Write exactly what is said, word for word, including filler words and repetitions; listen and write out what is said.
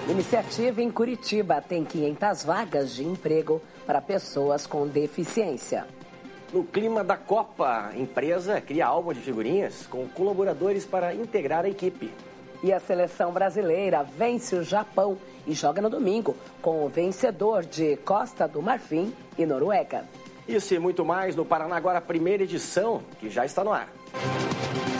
Iniciativa em Curitiba tem quinhentas vagas de emprego para pessoas com deficiência. No clima da Copa, a empresa cria álbum de figurinhas com colaboradores para integrar a equipe. E a seleção brasileira vence o Japão e joga no domingo com o vencedor de Costa do Marfim e Noruega. Isso e muito mais no Paraná Agora, primeira edição, que já está no ar.